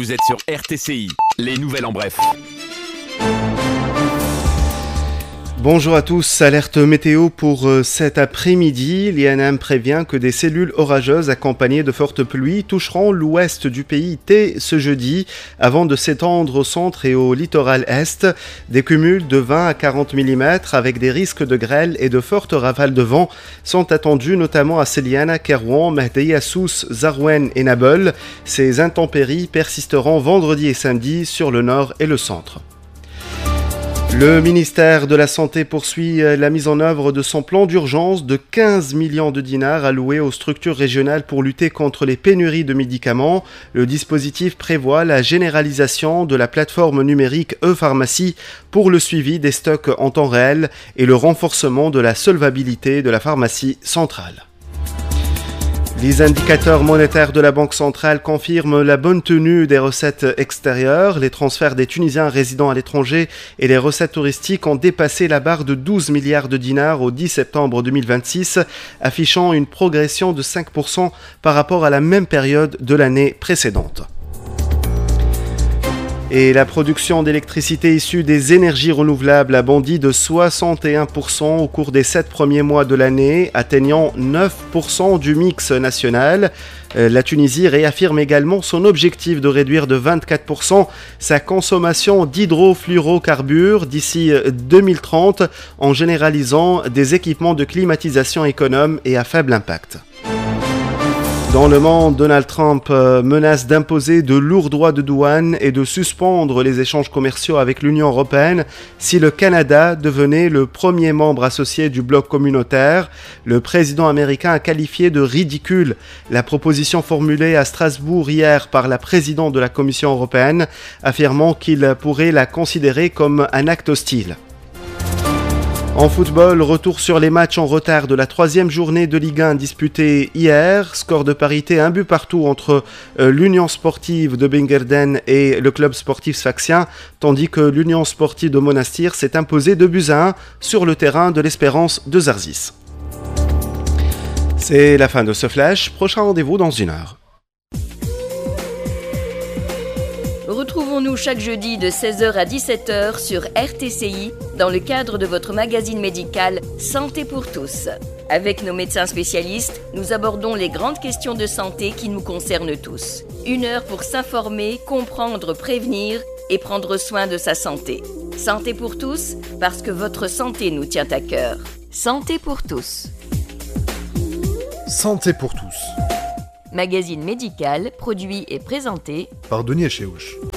Vous êtes sur RTCI, les nouvelles en bref. Bonjour à tous, alerte météo pour cet après-midi. L'INM prévient que des cellules orageuses accompagnées de fortes pluies toucheront l'ouest du pays dès ce jeudi, avant de s'étendre au centre et au littoral est. Des cumuls de 20 à 40 mm avec des risques de grêle et de fortes rafales de vent sont attendus notamment à Céliana, Kerouan, Mehdi, Sousse, Zarouen et Nabeul. Ces intempéries persisteront vendredi et samedi sur le nord et le centre. Le ministère de la Santé poursuit la mise en œuvre de son plan d'urgence de 15 millions de dinars alloués aux structures régionales pour lutter contre les pénuries de médicaments. Le dispositif prévoit la généralisation de la plateforme numérique e-pharmacie pour le suivi des stocks en temps réel et le renforcement de la solvabilité de la pharmacie centrale. Les indicateurs monétaires de la Banque centrale confirment la bonne tenue des recettes extérieures. Les transferts des Tunisiens résidant à l'étranger et les recettes touristiques ont dépassé la barre de 12 milliards de dinars au 10 septembre 2026, affichant une progression de 5% par rapport à la même période de l'année précédente. Et la production d'électricité issue des énergies renouvelables a bondi de 61% au cours des 7 premiers mois de l'année, atteignant 9% du mix national. La Tunisie réaffirme également son objectif de réduire de 24% sa consommation d'hydrofluorocarbures d'ici 2030 en généralisant des équipements de climatisation économes et à faible impact. Dans le monde, Donald Trump menace d'imposer de lourds droits de douane et de suspendre les échanges commerciaux avec l'Union européenne si le Canada devenait le premier membre associé du bloc communautaire. Le président américain a qualifié de ridicule la proposition formulée à Strasbourg hier par la présidente de la Commission européenne, affirmant qu'il pourrait la considérer comme un acte hostile. En football, retour sur les matchs en retard de la 3e journée de Ligue 1 disputée hier. Score de parité 1 but partout entre l'Union sportive de Bingerden et le club sportif sfaxien, tandis que l'Union sportive de Monastir s'est imposée 2-1 sur le terrain de l'Espérance de Zarzis. C'est la fin de ce flash. Prochain rendez-vous dans 1 heure. Retrouvons-nous chaque jeudi de 16h à 17h sur RTCI dans le cadre de votre magazine médical Santé pour tous. Avec nos médecins spécialistes, nous abordons les grandes questions de santé qui nous concernent tous. 1 heure pour s'informer, comprendre, prévenir et prendre soin de sa santé. Santé pour tous, parce que votre santé nous tient à cœur. Santé pour tous. Santé pour tous. Magazine médical, produit et présenté par Denis Echeuch.